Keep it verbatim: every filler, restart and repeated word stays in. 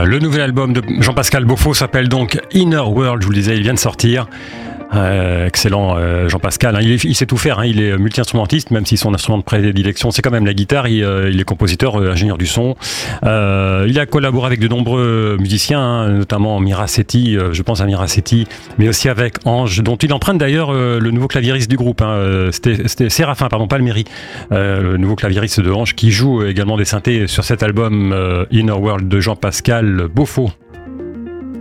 Euh, le nouvel album de Jean-Pascal Beaufort s'appelle donc Inner World, je vous le disais, il vient de sortir. Euh, excellent euh, Jean-Pascal, hein. il, est, il sait tout faire, hein. Il est multi-instrumentiste, même si son instrument de prédilection c'est quand même la guitare. Il, euh, il est compositeur, euh, ingénieur du son. Euh, il a collaboré avec de nombreux musiciens, hein, notamment Miracetti, euh, je pense à Miracetti, mais aussi avec Ange, dont il emprunte d'ailleurs euh, le nouveau claviériste du groupe. Hein. C'était, c'était Séraphin, pardon, Palmieri, euh, le nouveau claviériste de Ange, qui joue également des synthés sur cet album euh, Inner World de Jean-Pascal Beaufort.